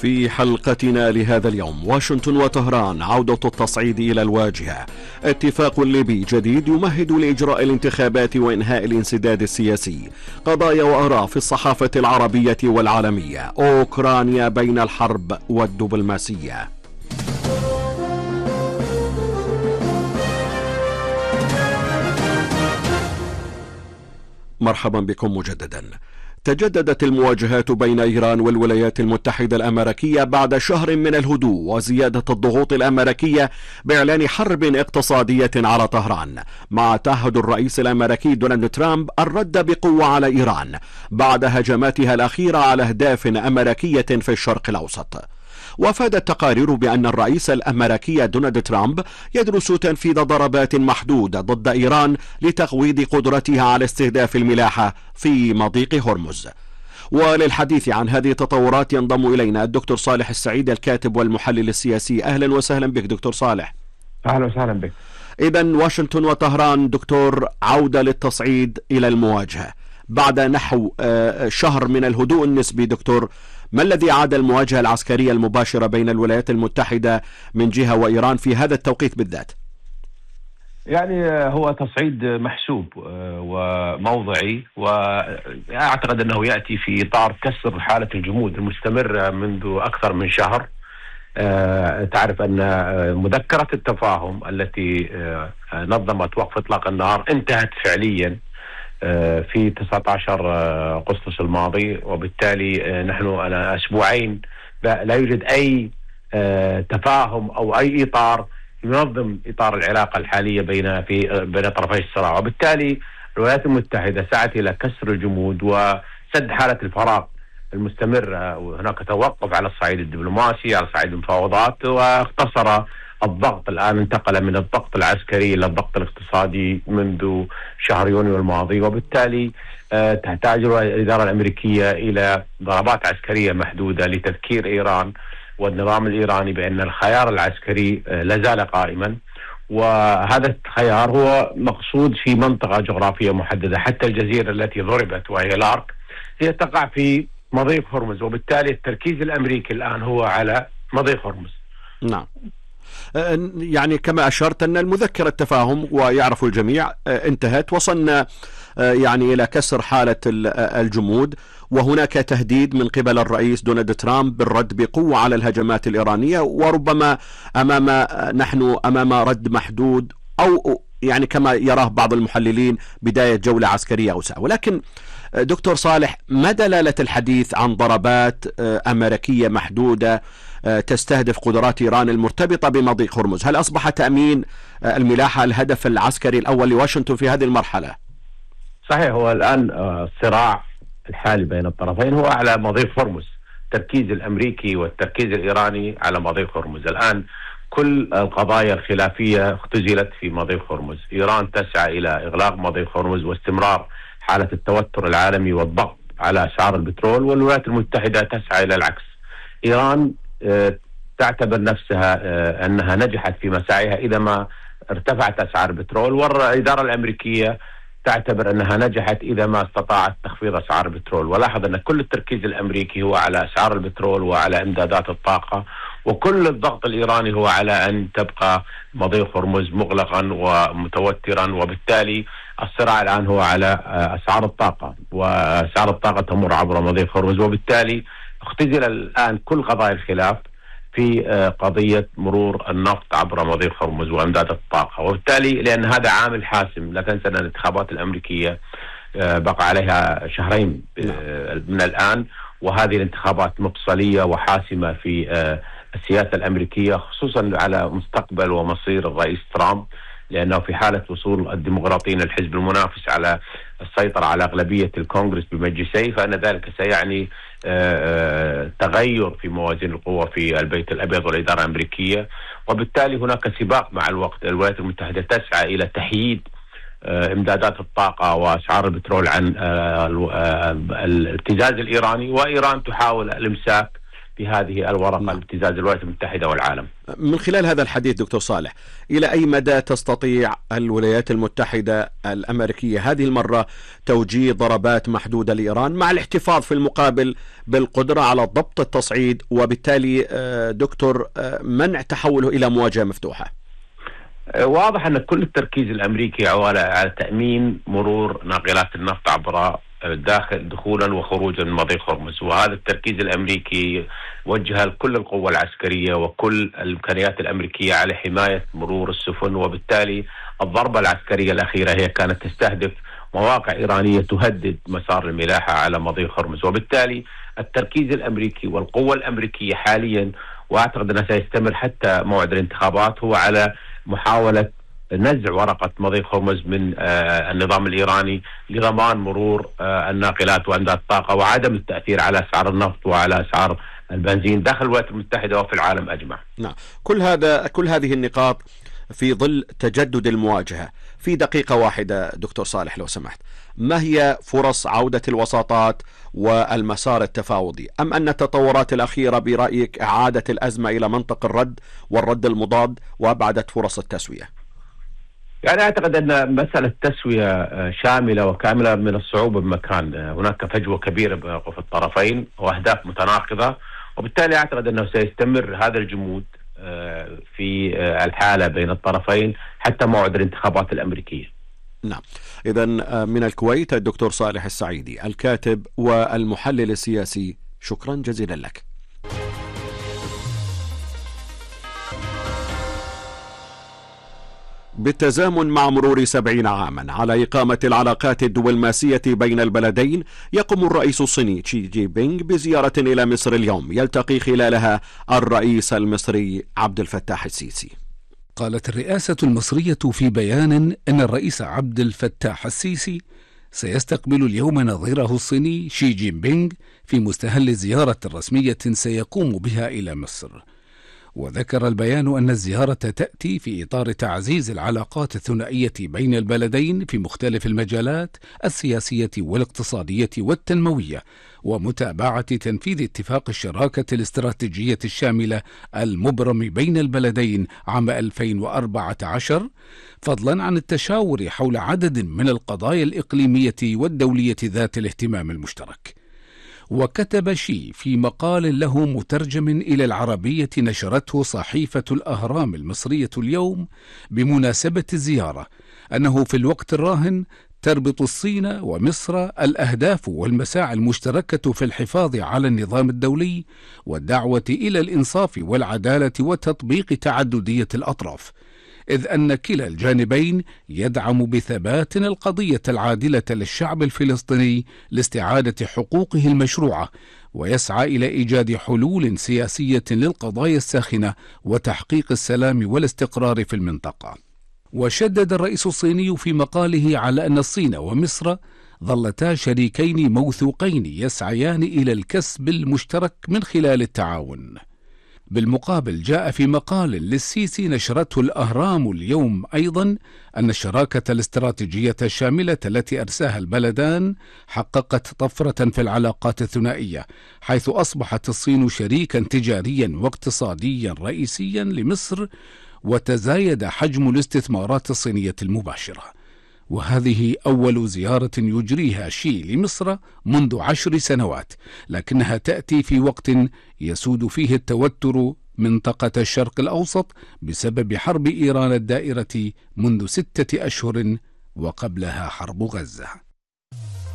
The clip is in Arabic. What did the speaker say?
في حلقتنا لهذا اليوم، واشنطن وطهران، عودة التصعيد إلى الواجهة، اتفاق ليبي جديد يمهد لإجراء الانتخابات وإنهاء الانسداد السياسي، قضايا وآراء في الصحافة العربية والعالمية، أوكرانيا بين الحرب والدبلوماسية. مرحبا بكم مجددا. تجددت المواجهات بين إيران والولايات المتحدة الأمريكية بعد شهر من الهدوء وزيادة الضغوط الأمريكية بإعلان حرب اقتصادية على طهران، مع تعهد الرئيس الأمريكي دونالد ترامب الرد بقوة على إيران بعد هجماتها الأخيرة على أهداف أمريكية في الشرق الأوسط. وافادت تقارير بأن الرئيس الأمريكي دونالد ترامب يدرس تنفيذ ضربات محدودة ضد إيران لتقويض قدرتها على استهداف الملاحة في مضيق هرمز. وللحديث عن هذه التطورات ينضم إلينا الدكتور صالح السعيد، الكاتب والمحلل السياسي. أهلا وسهلا بك دكتور صالح. أهلا وسهلا بك. إذن واشنطن وطهران دكتور، عودة للتصعيد إلى المواجهة بعد نحو شهر من الهدوء النسبي. دكتور، ما الذي عاد المواجهة العسكرية المباشرة بين الولايات المتحدة من جهة وإيران في هذا التوقيت بالذات؟ يعني هو تصعيد محسوب وموضعي، وأعتقد أنه يأتي في إطار كسر حالة الجمود المستمرة منذ أكثر من شهر. تعرف أن مذكرة التفاهم التي نظمت وقف إطلاق النار انتهت فعليا في 19 أغسطس الماضي، وبالتالي نحن على أسبوعين لا يوجد أي تفاهم أو أي إطار ينظم إطار العلاقة الحالية بين طرفي الصراع. وبالتالي الولايات المتحدة سعت إلى كسر الجمود وسد حالة الفراغ المستمرة، وهناك توقف على الصعيد الدبلوماسي، على صعيد المفاوضات، واختصر الضغط. الآن انتقل من الضغط العسكري إلى الضغط الاقتصادي منذ شهر يونيو الماضي، وبالتالي تحتاج الإدارة الأمريكية إلى ضربات عسكرية محدودة لتذكير إيران والنظام الإيراني بأن الخيار العسكري لازال قائما، وهذا الخيار هو مقصود في منطقة جغرافية محددة. حتى الجزيرة التي ضربت وهي الأرك هي تقع في مضيق هرمز، وبالتالي التركيز الأمريكي الآن هو على مضيق هرمز. نعم، يعني كما أشرت أن المذكرة التفاهم ويعرف الجميع انتهت، وصلنا يعني إلى كسر حالة الجمود، وهناك تهديد من قبل الرئيس دونالد ترامب بالرد بقوة على الهجمات الإيرانية، وربما نحن أمام رد محدود، أو يعني كما يراه بعض المحللين بداية جولة عسكرية أوسع. ولكن دكتور صالح، ما دلالة الحديث عن ضربات أمريكية محدودة تستهدف قدرات إيران المرتبطة بمضيق هرمز؟ هل أصبح تأمين الملاحة الهدف العسكري الأول لواشنطن في هذه المرحلة؟ صحيح، هو الآن الصراع الحالي بين الطرفين هو على مضيق هرمز. التركيز الأمريكي والتركيز الإيراني على مضيق هرمز. الآن كل القضايا الخلافية اختزلت في مضيق هرمز. إيران تسعى إلى إغلاق مضيق هرمز واستمرار حالة التوتر العالمي والضغط على أسعار البترول، والولايات المتحدة تسعى إلى العكس. إيران تعتبر نفسها أنها نجحت في مساعيها إذا ما ارتفعت أسعار البترول، والإدارة الأمريكية تعتبر أنها نجحت إذا ما استطاعت تخفيض أسعار البترول. ولاحظ أن كل التركيز الأمريكي هو على أسعار البترول وعلى إمدادات الطاقة، وكل الضغط الإيراني هو على أن تبقى مضيق هرمز مغلقا ومتوترا، وبالتالي الصراع الآن هو على أسعار الطاقة، وأسعار الطاقة تمر عبر مضيق هرمز، وبالتالي اختزل الآن كل قضايا الخلاف في قضية مرور النفط عبر مضيق هرمز وإمداد الطاقة. وبالتالي لأن هذا عامل حاسم، لا تنسى أن الانتخابات الأمريكية بقى عليها شهرين من الآن، وهذه الانتخابات مفصلية وحاسمة في السياسة الأمريكية، خصوصا على مستقبل ومصير الرئيس ترامب، لأنه في حالة وصول الديمقراطيين الحزب المنافس على السيطرة على أغلبية الكونغرس بمجلسيه، فإن ذلك سيعني تغير في موازين القوى في البيت الأبيض والإدارة الأمريكية. وبالتالي هناك سباق مع الوقت. الولايات المتحدة تسعى إلى تحييد امدادات الطاقة وأسعار البترول عن الابتزاز الإيراني، وإيران تحاول الإمساك في هذه الورقة لابتزاز الولايات المتحدة والعالم. من خلال هذا الحديث دكتور صالح، إلى أي مدى تستطيع الولايات المتحدة الأمريكية هذه المرة توجيه ضربات محدودة لإيران مع الاحتفاظ في المقابل بالقدرة على ضبط التصعيد وبالتالي دكتور منع تحوله إلى مواجهة مفتوحة؟ واضح أن كل التركيز الأمريكي على تأمين مرور ناقلات النفط عبر دخولا وخروجا من مضيق هرمز، وهذا التركيز الأمريكي وجه كل القوة العسكرية وكل الإمكانيات الأمريكية على حماية مرور السفن، وبالتالي الضربة العسكرية الأخيرة هي كانت تستهدف مواقع إيرانية تهدد مسار الملاحة على مضيق هرمز. وبالتالي التركيز الأمريكي والقوة الأمريكية حاليا، وأعتقد أنه سيستمر حتى موعد الانتخابات، هو على محاولة نزع ورقة مضيق هرمز من النظام الإيراني لضمان مرور الناقلات وأندات الطاقة وعدم التأثير على أسعار النفط وعلى أسعار البنزين داخل الولايات المتحدة وفي العالم أجمع. نعم، كل هذه النقاط في ظل تجدد المواجهة. في دقيقة واحدة دكتور صالح لو سمحت، ما هي فرص عودة الوساطات والمسار التفاوضي، أم أن التطورات الأخيرة برأيك إعادة الأزمة إلى منطق الرد والرد المضاد وأبعدت فرص التسوية؟ يعني أعتقد أن مسألة تسوية شاملة وكاملة من الصعوبة بمكان، هناك فجوة كبيرة في الطرفين وأهداف متناقضة، وبالتالي أعتقد أنه سيستمر هذا الجمود في الحالة بين الطرفين حتى موعد الانتخابات الأمريكية. نعم، إذن من الكويت الدكتور صالح السعيدي الكاتب والمحلل السياسي، شكرا جزيلا لك. بالتزامن مع مرور 70 عاما على إقامة العلاقات الدبلوماسية بين البلدين، يقوم الرئيس الصيني شي جي بينغ بزيارة إلى مصر اليوم يلتقي خلالها الرئيس المصري عبد الفتاح السيسي. قالت الرئاسة المصرية في بيان أن الرئيس عبد الفتاح السيسي سيستقبل اليوم نظيره الصيني شي جين بينغ في مستهل زيارة رسمية سيقوم بها إلى مصر. وذكر البيان أن الزيارة تأتي في إطار تعزيز العلاقات الثنائية بين البلدين في مختلف المجالات السياسية والاقتصادية والتنموية، ومتابعة تنفيذ اتفاق الشراكة الاستراتيجية الشاملة المبرم بين البلدين عام 2014، فضلا عن التشاور حول عدد من القضايا الإقليمية والدولية ذات الاهتمام المشترك. وكتب شي في مقال له مترجم إلى العربية نشرته صحيفة الأهرام المصرية اليوم بمناسبة الزيارة أنه في الوقت الراهن تربط الصين ومصر الأهداف والمساعي المشتركة في الحفاظ على النظام الدولي والدعوة إلى الإنصاف والعدالة وتطبيق تعددية الأطراف، إذ أن كلا الجانبين يدعم بثبات القضية العادلة للشعب الفلسطيني لاستعادة حقوقه المشروعة، ويسعى إلى إيجاد حلول سياسية للقضايا الساخنة وتحقيق السلام والاستقرار في المنطقة. وشدد الرئيس الصيني في مقاله على أن الصين ومصر ظلتا شريكين موثوقين يسعيان إلى الكسب المشترك من خلال التعاون. بالمقابل، جاء في مقال للسيسي نشرته الأهرام اليوم أيضا أن الشراكة الاستراتيجية الشاملة التي أرساها البلدان حققت طفرة في العلاقات الثنائية، حيث أصبحت الصين شريكا تجاريا واقتصاديا رئيسيا لمصر، وتزايد حجم الاستثمارات الصينية المباشرة. وهذه أول زيارة يجريها شي لمصر منذ 10 سنوات، لكنها تأتي في وقت يسود فيه التوتر منطقة الشرق الأوسط بسبب حرب إيران الدائرة منذ 6 أشهر وقبلها حرب غزة.